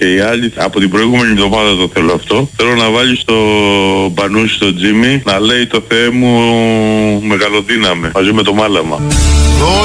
και οι άλλοι, από την προηγούμενη εβδομάδα το θέλω αυτό. Θέλω να βάλει στο Μπανούσι, στο Τζίμι, να λέει το Θεέ μου μεγαλοδύναμε, μαζί με το Μάλαμα.